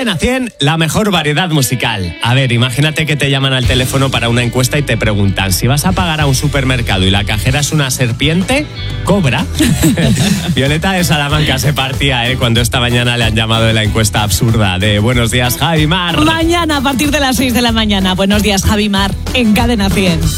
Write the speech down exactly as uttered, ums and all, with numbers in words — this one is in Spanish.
Cadena cien, la mejor variedad musical. A ver, imagínate que te llaman al teléfono para una encuesta y te preguntan si vas a pagar a un supermercado y la cajera es una serpiente, ¿cobra? Violeta de Salamanca se partía, ¿eh? Cuando esta mañana le han llamado de la encuesta absurda de Buenos días, Javi Mar. Mañana a partir de las seis de la mañana. Buenos días, Javi Mar, en Cadena cien.